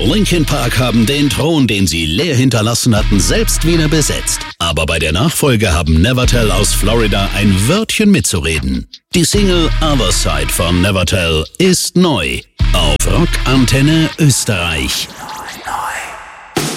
Linkin Park haben den Thron, den sie leer hinterlassen hatten, selbst wieder besetzt. Aber bei der Nachfolge haben Nevertell aus Florida ein Wörtchen mitzureden. Die Single Other Side von Nevertell ist neu auf Rock Antenne Österreich.